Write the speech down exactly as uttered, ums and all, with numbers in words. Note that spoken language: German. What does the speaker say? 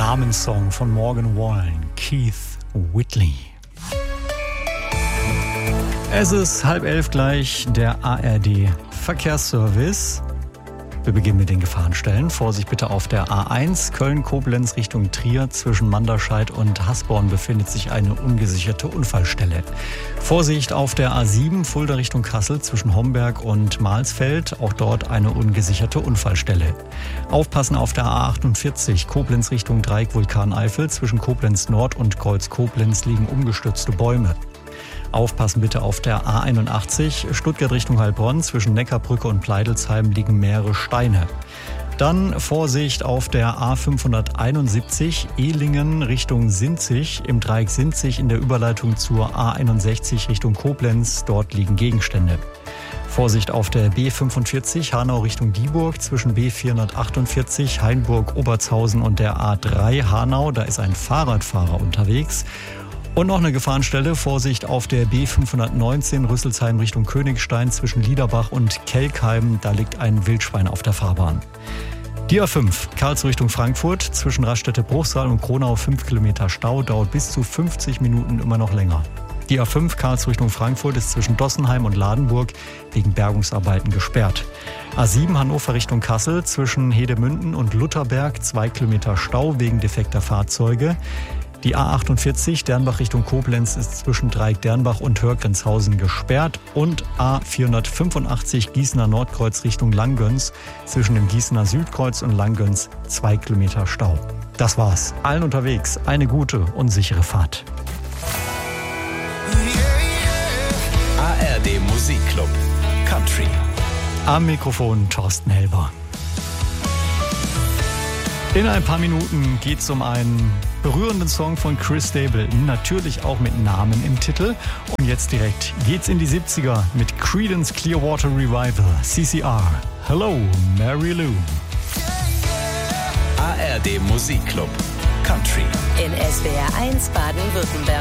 Namenssong von Morgan Wallen, Keith Whitley. Es ist halb elf gleich, der A R D Verkehrsservice. Wir beginnen mit den Gefahrenstellen. Vorsicht bitte auf der A eins Köln-Koblenz Richtung Trier. Zwischen Manderscheid und Hasborn befindet sich eine ungesicherte Unfallstelle. Vorsicht auf der A sieben Fulda Richtung Kassel zwischen Homberg und Mahlsfeld. Auch dort eine ungesicherte Unfallstelle. Aufpassen auf der A achtundvierzig Koblenz Richtung Dreieck Vulkaneifel. Zwischen Koblenz Nord und Kreuz Koblenz liegen umgestürzte Bäume. Aufpassen bitte auf der A einundachtzig, Stuttgart Richtung Heilbronn, zwischen Neckarbrücke und Pleidelsheim liegen mehrere Steine. Dann Vorsicht auf der A fünfhunderteinundsiebzig, Ehlingen Richtung Sinzig, im Dreieck Sinzig in der Überleitung zur A einundsechzig Richtung Koblenz, dort liegen Gegenstände. Vorsicht auf der B fünfundvierzig, Hanau Richtung Dieburg, zwischen B vierhundertachtundvierzig, Hainburg-Obertshausen und der A drei Hanau, da ist ein Fahrradfahrer unterwegs. Und noch eine Gefahrenstelle, Vorsicht auf der B fünfhundertneunzehn Rüsselsheim Richtung Königstein zwischen Liederbach und Kelkheim, da liegt ein Wildschwein auf der Fahrbahn. Die A fünf, Karlsruhe Richtung Frankfurt, zwischen Raststätte-Bruchsal und Kronau fünf Kilometer Stau, dauert bis zu fünfzig Minuten immer noch länger. Die A fünf, Karlsruhe Richtung Frankfurt, ist zwischen Dossenheim und Ladenburg wegen Bergungsarbeiten gesperrt. A sieben, Hannover Richtung Kassel, zwischen Hedemünden und Lutherberg, zwei Kilometer Stau wegen defekter Fahrzeuge. Die A achtundvierzig Dernbach Richtung Koblenz ist zwischen Dreieck-Dernbach und Hörgrenzhausen gesperrt und A vierhundertfünfundachtzig Gießener Nordkreuz Richtung Langgöns zwischen dem Gießener Südkreuz und Langgöns zwei Kilometer Stau. Das war's. Allen unterwegs eine gute und sichere Fahrt. A R D Musikclub Country. Am Mikrofon Thorsten Helber. In ein paar Minuten geht es um einen berührenden Song von Chris Stapleton, natürlich auch mit Namen im Titel. Und jetzt direkt geht's in die siebziger mit Creedence Clearwater Revival, C C R. Hello, Mary Lou. A R D Musikclub Country. In S W R eins Baden-Württemberg.